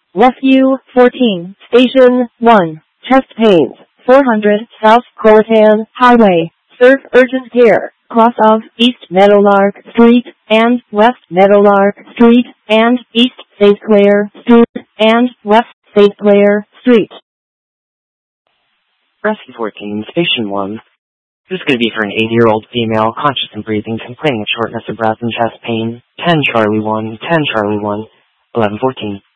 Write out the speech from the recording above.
Rescue 14, Station 1, chest pains, 400 South Colatan Highway, serve urgent care, cross of East Meadowlark Street, and West Meadowlark Street, and East St. Clair Street, and West St. Clair Street. Rescue 14, Station 1. This is going to be for an 80-year-old female, conscious and breathing, complaining of shortness of breath and chest pain. 10 Charlie 1, 10 Charlie 1, 1114.